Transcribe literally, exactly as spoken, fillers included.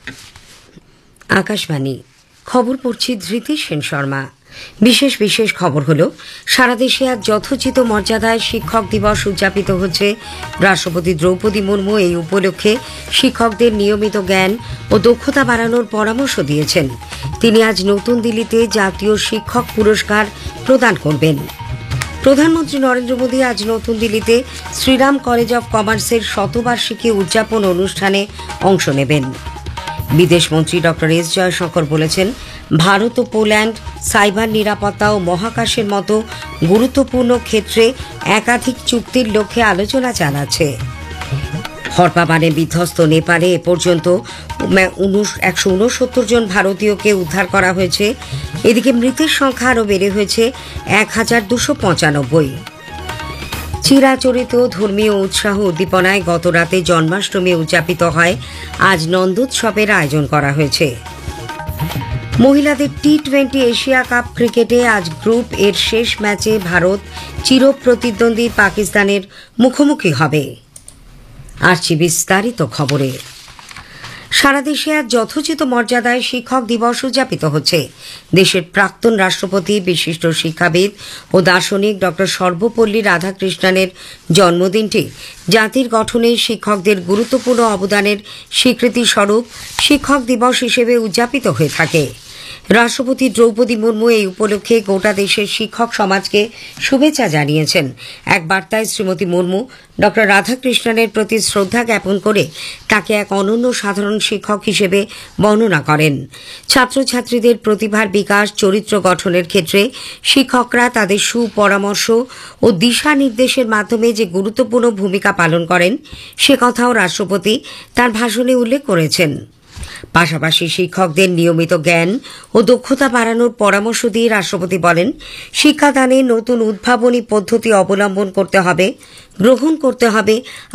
আকাশবাণী খবর পড়ছি ধৃতি সেন শর্মা। বিশেষ বিশেষ খবর হল, সারা দেশে আজ যথোচিত মর্যাদায় শিক্ষক দিবস উদযাপিত হচ্ছে। রাষ্ট্রপতি দ্রৌপদী মুর্মু এই উপলক্ষে শিক্ষকদের নিয়মিত জ্ঞান ও দক্ষতা বাড়ানোর পরামর্শ দিয়েছেন। তিনি আজ নতুন দিল্লিতে জাতীয় শিক্ষক পুরস্কার প্রদান করবেন। প্রধানমন্ত্রী নরেন্দ্র মোদী আজ নতুন দিল্লিতে শ্রীরাম কলেজ অব কমার্সের শতবার্ষিকী উদযাপন অনুষ্ঠানে অংশ নেবেন। বিদেশমন্ত্রী ড এস জয়শঙ্কর বলেছেন, ভারত ও পোল্যান্ড সাইবার নিরাপত্তা ও মহাকাশের মতো গুরুত্বপূর্ণ ক্ষেত্রে একাধিক চুক্তির লক্ষ্যে আলোচনা চালাচ্ছে। হরপাবানে বিধ্বস্ত নেপালে এ পর্যন্ত একশো উনসত্তর জন ভারতীয়কে উদ্ধার করা হয়েছে। এদিকে মৃতের সংখ্যা আরও বেড়ে হয়েছে এক হাজার দুশো পঁচানব্বই। চিরাচরিত ধর্মীয় উৎসাহ উদ্দীপনায় গতরাতে জন্মাষ্টমী উদযাপিত হয়। আজ নন্দোৎসবের আয়োজন করা হয়েছে। মহিলাদের টি টোয়েন্টি এশিয়া কাপ ক্রিকেটে আজ গ্রুপ এর শেষ ম্যাচে ভারত চিরপ্রতিদ্বন্দ্বী পাকিস্তানের মুখোমুখি হবে। আসছি বিস্তারিত খবরে। সারা দেশে আজ যথোচিত মর্যাদায় শিক্ষক দিবস উদযাপিত হচ্ছে। দেশের প্রাক্তন রাষ্ট্রপতি, বিশিষ্ট শিক্ষাবিদ ও দার্শনিক ড সর্বপল্লী রাধাকৃষ্ণনের জন্মদিনটি জাতির গঠনে শিক্ষকদের গুরুত্বপূর্ণ অবদানের স্বীকৃতি স্বরূপ শিক্ষক দিবস হিসেবে উদযাপিত হয়ে থাকে। রাষ্ট্রপতি দ্রৌপদী মুর্মু এই উপলক্ষে গোটা দেশের শিক্ষক সমাজকে শুভেচ্ছা জানিয়েছেন। এক বার্তায় শ্রীমতী মুর্মু ড রাধাকৃষ্ণনের প্রতি শ্রদ্ধা জ্ঞাপন করে তাকে এক অনন্য সাধারণ শিক্ষক হিসেবে বর্ণনা করেন। ছাত্রছাত্রীদের প্রতিভার বিকাশ, চরিত্র গঠনের ক্ষেত্রে শিক্ষকরা তাদের সুপরামর্শ ও দিশা নির্দেশের মাধ্যমে যে গুরুত্বপূর্ণ ভূমিকা পালন করেন, সে কথাও রাষ্ট্রপতি তার ভাষণে উল্লেখ করেছেন। পাশাপাশি শিক্ষকদের নিয়মিত জ্ঞান ও দক্ষতা বাড়ানোর পরামর্শ দিয়ে রাষ্ট্রপতি বলেন, শিক্ষাদানে নতুন উদ্ভাবনী পদ্ধতি অবলম্বন করতে হবে, গ্রহণ করতে হবে